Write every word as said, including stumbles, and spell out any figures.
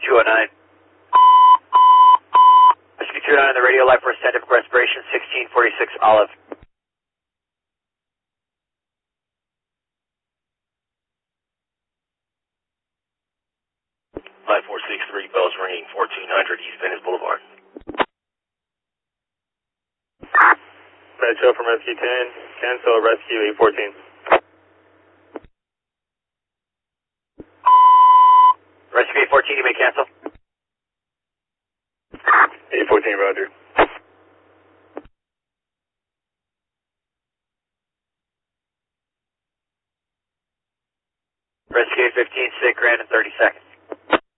two oh nine. Rescue two oh nine on the radio, life for extended respiration, sixteen forty-six Olive. five four six three, bells ringing, fourteen hundred East Venice Boulevard. Metro from Rescue ten, cancel Rescue eight fourteen. Rescue eight fourteen, you may cancel. eight fourteen, roger. Rescue eight fifteen, sit grand in thirty seconds.